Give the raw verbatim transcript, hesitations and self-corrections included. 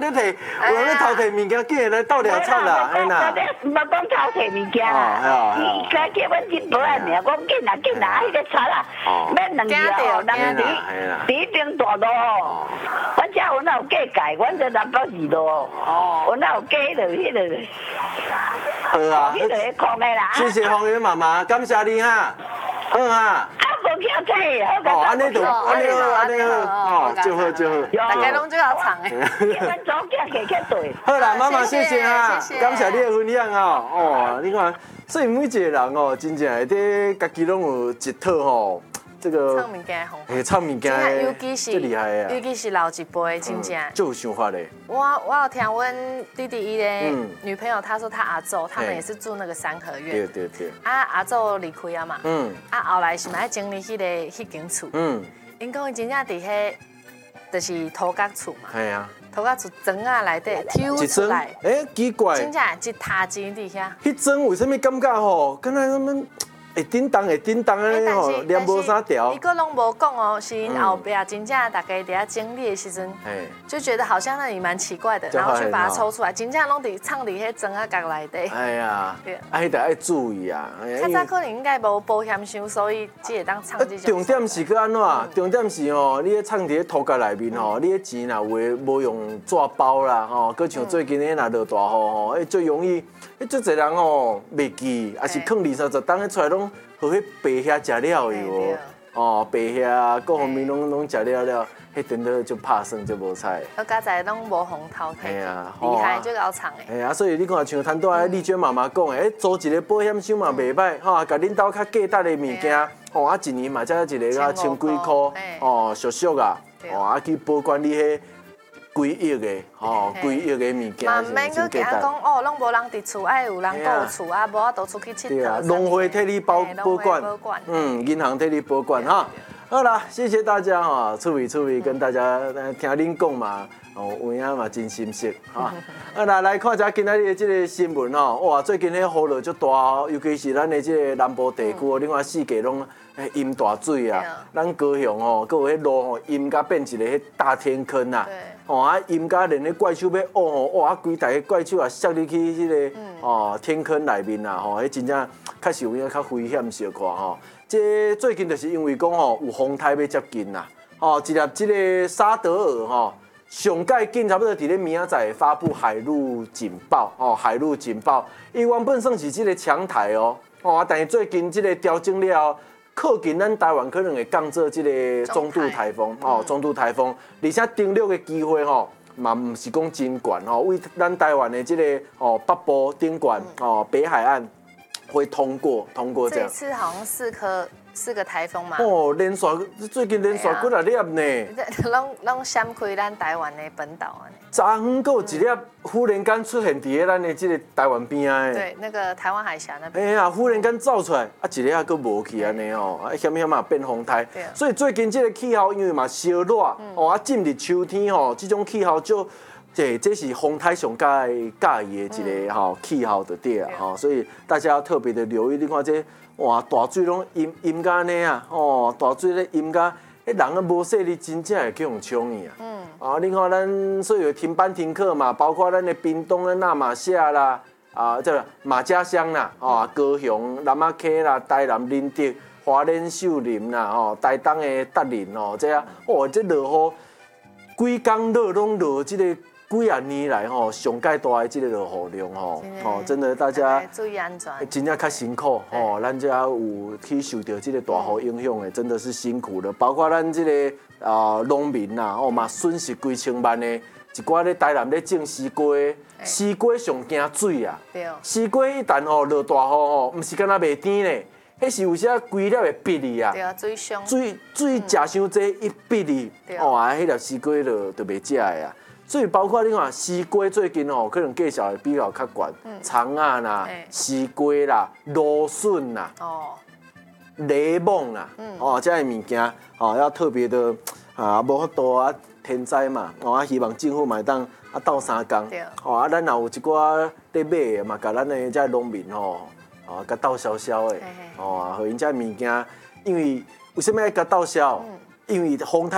咧摕，有人咧偷摕物件，竟然来斗掠惨啦，哎呐！ 唔讲偷摕物件啦，伊家叫阮去报案尔，我紧啦紧啦，迄个贼啦，免两日哦，人伫伫顶大路哦，阮遮阮哪有假改，阮这南北二路哦，阮哪有假迄落迄落。 好啊， 迄落空的啦。 谢谢红云妈妈，感谢你哈，好哈。 无叫这，好哦，安尼就安尼好，安尼好，哦，就好就好。 大家拢就好长诶。 阮早起起起对。 好啦，妈妈谢谢哈，感谢你的分享哦。哦，你看，所以每一个人哦，真正内底家己拢有一套吼。这个唱物件的方法， 诶，唱物件尤其是最厉害啊， 尤其是老一辈，真正就有想法嘞。 我我有听阮弟弟伊的女朋友，她说她阿祖他们也是住那个三合院， 对对对。 啊，阿祖离开啊嘛，嗯，啊后来是嘛要整理迄个迄间厝，嗯，因讲伊真正伫迄，就是土角厝嘛， 系啊， 土角厝砖啊内底挑出来， 诶，奇怪， 真正一塔钱伫遐。 迄砖为什么感觉吼，敢若什么？会叮当，会叮当安尼吼，连无啥条。 伊个拢无讲哦，是因后壁真正大家伫遐整理的时阵，就觉得好像那里蛮奇怪的，然后去把它抽出来，真正拢伫藏伫迄砖啊角内底。 哎呀，哎，得爱注意啊。 较早可能应该无保险箱，所以只会当藏这种。 重点是去安怎？重点是吼，你咧藏伫咧土角内面吼，你咧钱若有诶无用纸包啦吼，佮像最近诶若落大雨吼，诶最容易，诶最侪人吼袂记，也是放二三十当诶出来拢。和迄白虾食了哟，哦，白虾各方面拢拢食了了，迄阵都就拍算就无菜。 我家在拢无红头系啊， 厉害就搞长诶。 系啊，所以你看像摊多啊，丽娟妈妈讲诶，租一个保险箱嘛袂歹，吼，甲恁兜较价值的物件，吼啊一年嘛才一个啊千几箍，哦，俗俗啊，哦啊去保管你迄。几亿的，吼，几亿的物件， 嘛免去惊讲哦，拢无人伫厝，爱有人顾厝啊，无法度出去佚佗。 对啊，农会替你保保管，嗯，银行替你保管哈。好啦，谢谢大家哈，趣味趣味跟大家听恁讲嘛，哦，有影嘛真心实哈。啊，来来看一下今仔日的这个新闻哦，哇，最近迄雨落足大哦，尤其是咱的这个南部地区哦，另外四界拢。淹大水啊！咱高雄吼，佮有迄路吼淹甲变一个迄大天坑啊！吼啊淹甲连迄怪兽要挖吼，哇啊规台迄怪兽啊摔入去迄个哦天坑内面啊！吼，迄真正确实有影较危险小可吼。这最近就是因为讲吼有风台要接近啦，吼一粒即个沙德尔吼上届紧差不多伫咧明仔载发布海陆警报哦，海陆警报，伊原本算是即个强台哦，哦啊但是最近即个调整了。靠近咱台湾可能会降做这个中度台风哦，中度台风，而且登陆的机会吼，嘛唔是讲真悬吼，为咱台湾的这个哦北部顶悬哦北海岸会通过通过这样。 这次好像四颗四个台风嘛。 哦，连续最近连续几啊粒呢？ 拢拢闪开咱台湾的本岛啊。 昨昏还有一粒忽然间出现伫咱的这个台湾边啊。 对，那个台湾海峡那边。 哎呀，忽然间走出来，啊，一个啊，佫无去安尼哦，啊，险险嘛变风台。所以最近这个气候因为嘛烧热，哦，啊，进入秋天吼，这种气候就，这这是风台上介介意的一个吼气候的对啊，吼，所以大家要特别的留意。你看这，哇，大水拢淹淹甲安尼啊，哦，大水咧淹甲。迄人啊无说你真正会去互冲伊啊！嗯，啊，你看咱所有停班停课嘛，包括咱的屏东的纳马夏啦，啊，这马家乡啦，啊，高雄南仔溪啦，台南林德、花莲秀林啦，吼，台东的达林哦，这啊，哦，这落雨，几工落拢落这个。几啊年来吼，上介大的这个落雨量吼，吼真的大家注意安全， 真正较辛苦吼，咱遮有去受到这个大雨影响的，真的是辛苦了。包括咱这个啊农民呐，哦嘛损失几千万的，一寡咧台南咧种西瓜，西瓜上惊水啊，西瓜一旦吼落大雨吼，唔是敢若袂甜咧。迄是有时啊，规粒会闭你啊， 对啊，水伤， 水水食伤济一闭你，哦啊，迄粒西瓜就就袂食的啊。所以包括你看西瓜最近哦，可能价钱会比较较悬，葱啊啦、西瓜啦、芦笋啦、柠檬啦，哦，这些物件哦要特别的啊，无法度啊天灾嘛，哦啊希望政府嘛当啊斗相共，哦啊咱若有一寡咧买的嘛，甲咱的这农民吼，啊甲斗销销的，哦啊，互因这物件，因为为什么要甲斗销？因为风台。